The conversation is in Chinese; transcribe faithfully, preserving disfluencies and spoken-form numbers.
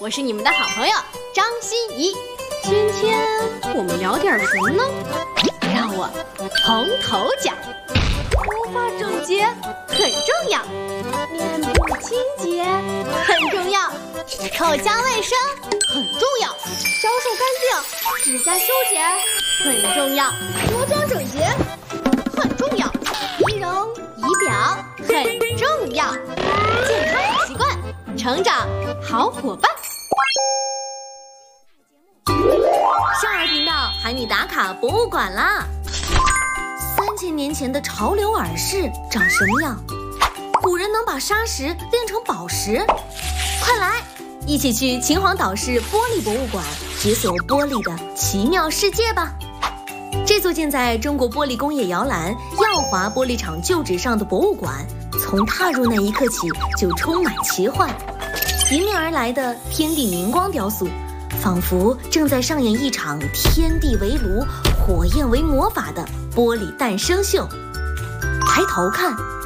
我是你们的好朋友张欣怡。今天我们聊点什么呢？让我从头讲。头发整洁很重要，面部清洁很重要，口腔卫生很重要，销售干净，指甲修剪很重要，着装整洁很重要，仪容仪表很重要，健康好习惯，成长好伙伴。 少儿频道喊你打卡博物馆啦！三千年前的潮流耳饰长什么样？古人能把砂石炼成宝石？快来，一起去秦皇岛市玻璃博物馆解锁玻璃的奇妙世界吧！这座建在中国玻璃工业摇篮耀华玻璃厂旧址上的博物馆，从踏入那一刻起就充满奇幻。迎面而来的天地明光雕塑，仿佛正在上演一场天地为炉，火焰为魔法的玻璃诞生秀。抬头看，